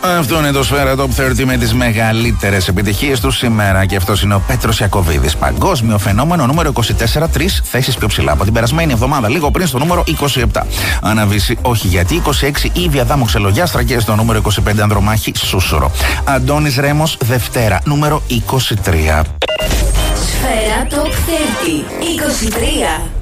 Αυτό είναι το Σφαίρα Top 30 με τις μεγαλύτερες επιτυχίες του σήμερα. Και αυτός είναι ο Πέτρος Ιακωβίδης. Παγκόσμιο φαινόμενο νούμερο 24, 3 θέσεις πιο ψηλά από την περασμένη εβδομάδα, λίγο πριν στο νούμερο 27. Αναβήσει όχι γιατί 26 Ήβια Δάμο Ξελογιάστρα και στο νούμερο 25 Ανδρομάχη Σούσουρο. Αντώνης Ρέμος Δευτέρα, νούμερο 23. Σφαίρα Top 30, 23.